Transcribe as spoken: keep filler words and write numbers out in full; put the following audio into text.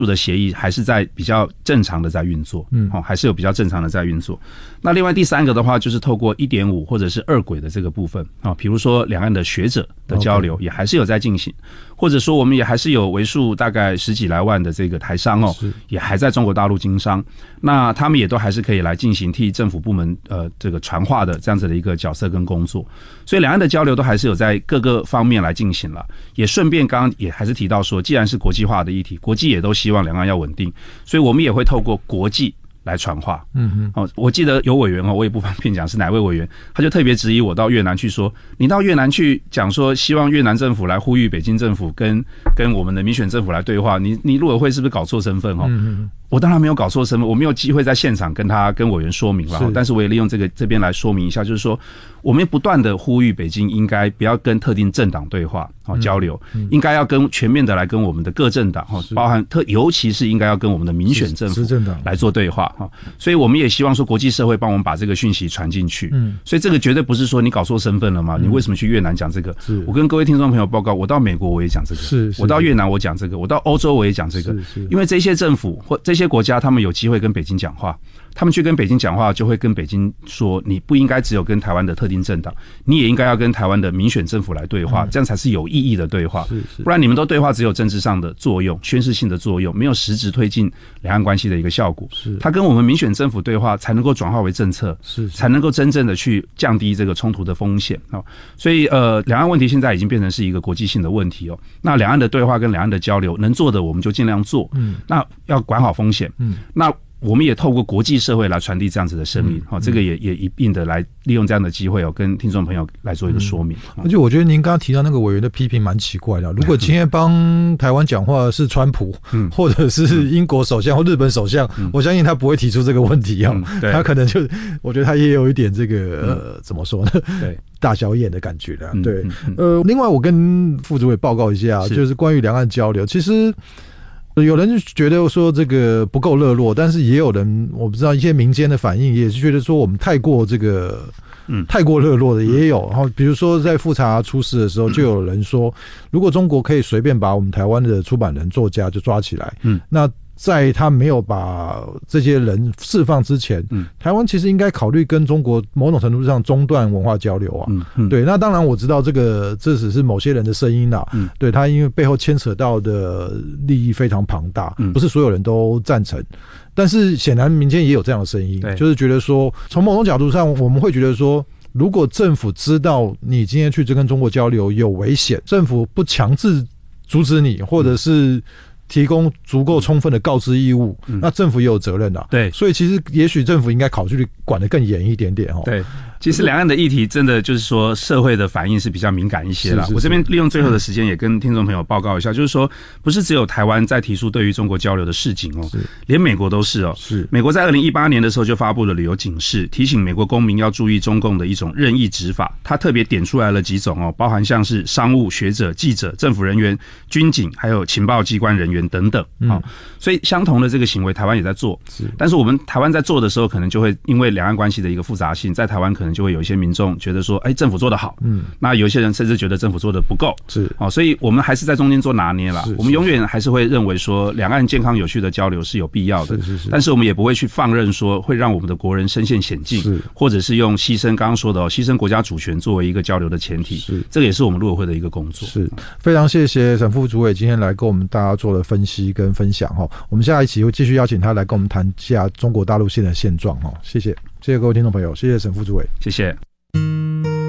的协议还是在比较正常的在运作，嗯，哦，还是有比较正常的在运作。那另外第三个的话，就是透过 一点五 或者是二轨的这个部分啊，比如说两岸的学者的交流也还是有在进行，或者说我们也还是有为数大概十几来万的这个台商哦，也还在中国大陆经商，那他们也都还是可以来进行替政府部门呃这个传话的这样子的一个角色跟工作，所以两岸的交流都还是有在各个方面来进行了。也顺便刚刚也还是提到说，既然是国际化的议题，国际也都希望两岸要稳定，所以我们也会透过国际来传话。嗯嗯，哦，我记得有委员哦，我也不方便讲是哪位委员，他就特别质疑我到越南去说，你到越南去讲说，希望越南政府来呼吁北京政府跟跟我们的民选政府来对话，你你陆委会是不是搞错身份哦？嗯嗯，我当然没有搞错身份，我没有机会在现场跟他跟委员说明了，但是我也利用这个这边来说明一下，就是说我们不断的呼吁北京应该不要跟特定政党对话哦交流，嗯嗯，应该要跟全面的来跟我们的各政党哦，包含特尤其是应该要跟我们的民选政府来做对话哈，所以我们也希望说国际社会帮我们把这个讯息传进去。嗯，所以这个绝对不是说你搞错身份了嘛，嗯，你为什么去越南讲这个？我跟各位听众朋友报告，我到美国我也讲这个，是是我到越南我讲这个，我到欧洲我也讲这个，是是因为这些政府或这些国家他们有机会跟北京讲话，他们去跟北京讲话就会跟北京说，你不应该只有跟台湾的特定政党，你也应该要跟台湾的民选政府来对话，嗯，这样才是有意义的对话。是是不然你们都对话只有政治上的作用，宣示性的作用，没有实质推进两岸关系的一个效果。是他跟我们民选政府对话才能够转化为政策，是才能够真正的去降低这个冲突的风险。哦，所以呃，两岸问题现在已经变成是一个国际性的问题哦。那两岸的对话跟两岸的交流，能做的我们就尽量做。嗯，那要管好风险。嗯，那我们也透过国际社会来传递这样子的声音，嗯嗯，这个也也一并的来利用这样的机会哦，跟听众朋友来做一个说明。 嗯，而且我觉得您刚刚提到那个委员的批评蛮奇怪的，如果今天帮台湾讲话是川普，嗯，或者是英国首相或日本首相，嗯，我相信他不会提出这个问题啊，嗯，他可能就我觉得他也有一点这个，嗯，呃怎么说呢？对。大小眼的感觉的，对，嗯嗯，呃，另外我跟副主委报告一下，是就是关于两岸交流，其实有人觉得说这个不够热络，但是也有人我不知道一些民间的反应也是觉得说我们太过这个。嗯，太过热络的也有，然后比如说在复查出事的时候，就有人说，如果中国可以随便把我们台湾的出版人、作家就抓起来，嗯，那在他没有把这些人释放之前，嗯，台湾其实应该考虑跟中国某种程度上中断文化交流啊，嗯嗯，对，那当然我知道这个这只是某些人的声音啦，嗯，对他因为背后牵扯到的利益非常庞大，嗯，不是所有人都赞成。但是显然民间也有这样的声音，就是觉得说从某种角度上我们会觉得说，如果政府知道你今天去跟中国交流有危险，政府不强制阻止你，或者是提供足够充分的告知义务，嗯，那政府也有责任的。对，所以其实也许政府应该考虑管得更严一点点哦。对。 其实两岸的议题真的就是说社会的反应是比较敏感一些啦。我这边利用最后的时间也跟听众朋友报告一下，就是说不是只有台湾在提出对于中国交流的示警哦，连美国都是哦。是美国在二零一八年的时候就发布了旅游警示，提醒美国公民要注意中共的一种任意执法。他特别点出来了几种哦，包含像是商务、学者、记者、政府人员、军警，还有情报机关人员等等。嗯，所以相同的这个行为，台湾也在做。是，但是我们台湾在做的时候，可能就会因为两岸关系的一个复杂性，在台湾可能就会有一些民众觉得说，哎，政府做得好，嗯，那有一些人甚至觉得政府做得不够，是，哦，所以我们还是在中间做拿捏啦。我们永远还是会认为说，两岸健康有序的交流是有必要的，是是是，但是我们也不会去放任说会让我们的国人身陷险境，是，或者是用牺牲刚刚说的哦，牺牲国家主权作为一个交流的前提，是，这个也是我们陆委会的一个工作。 是，非常谢谢沈副主委今天来跟我们大家做了分析跟分享哈。我们下一期会继续邀请他来跟我们谈一下中国大陆现在的现状哈。谢谢，谢谢各位听众朋友，谢谢沈副主委， 谢谢。